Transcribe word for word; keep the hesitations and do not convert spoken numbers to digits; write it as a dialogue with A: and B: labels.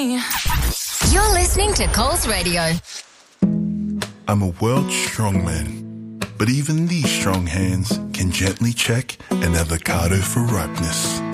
A: me. You're listening to Coles Radio.
B: I'm a world strongman, but even these strong hands can gently check an avocado for ripeness.